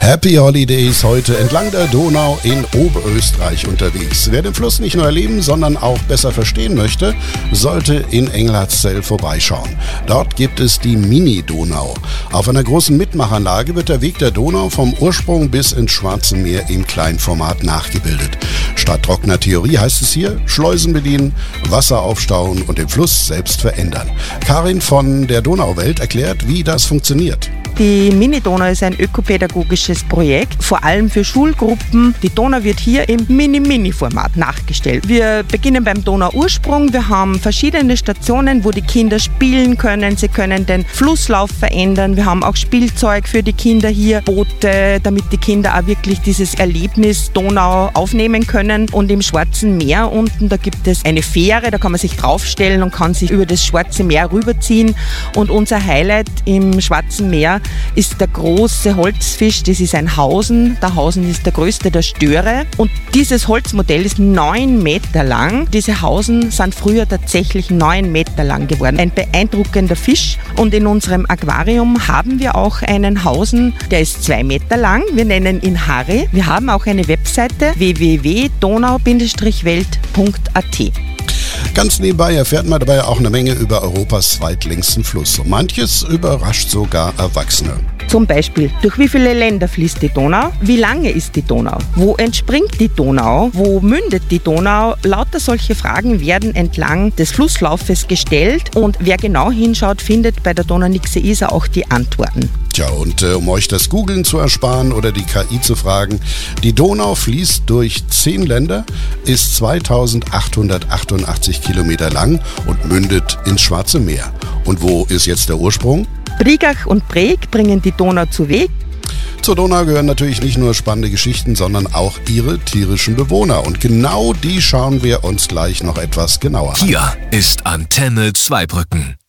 Happy Holidays heute entlang der Donau in Oberösterreich unterwegs. Wer den Fluss nicht nur erleben, sondern auch besser verstehen möchte, sollte in Englertszell vorbeischauen. Dort gibt es die Mini-Donau. Auf einer großen Mitmachanlage wird der Weg der Donau vom Ursprung bis ins Schwarze Meer im Kleinformat nachgebildet. Statt trockener Theorie heißt es hier, Schleusen bedienen, Wasser aufstauen und den Fluss selbst verändern. Karin von der Donauwelt erklärt, wie das funktioniert. Die Mini-Donau ist ein ökopädagogisches Projekt, vor allem für Schulgruppen. Die Donau wird hier im Mini-Mini-Format nachgestellt. Wir beginnen beim Donauursprung. Wir haben verschiedene Stationen, wo die Kinder spielen können. Sie können den Flusslauf verändern. Wir haben auch Spielzeug für die Kinder hier, Boote, damit die Kinder auch wirklich dieses Erlebnis Donau aufnehmen können. Und im Schwarzen Meer unten, da gibt es eine Fähre, da kann man sich draufstellen und kann sich über das Schwarze Meer rüberziehen. Und unser Highlight im Schwarzen Meer ist der große Holzfisch, das ist ein Hausen. Der Hausen ist der größte der Störe und dieses Holzmodell ist 9 Meter lang. Diese Hausen sind früher tatsächlich 9 Meter lang geworden. Ein beeindruckender Fisch und in unserem Aquarium haben wir auch einen Hausen, der ist 2 Meter lang. Wir nennen ihn Harry. Wir haben auch eine Webseite www.donau-welt.at. Ganz nebenbei erfährt man dabei auch eine Menge über Europas zweitlängsten Fluss. Und manches überrascht sogar Erwachsene. Zum Beispiel, durch wie viele Länder fließt die Donau? Wie lange ist die Donau? Wo entspringt die Donau? Wo mündet die Donau? Lauter solche Fragen werden entlang des Flusslaufes gestellt und wer genau hinschaut, findet bei der Donau-Nixe-Isar auch die Antworten. Tja, und um euch das Googlen zu ersparen oder die KI zu fragen, die Donau fließt durch 10 Länder, ist 2888 Kilometer lang und mündet ins Schwarze Meer. Und wo ist jetzt der Ursprung? Brigach und Breg bringen die Donau zu Weg. Zur Donau gehören natürlich nicht nur spannende Geschichten, sondern auch ihre tierischen Bewohner. Und genau die schauen wir uns gleich noch etwas genauer an. Hier ist Antenne Zweibrücken.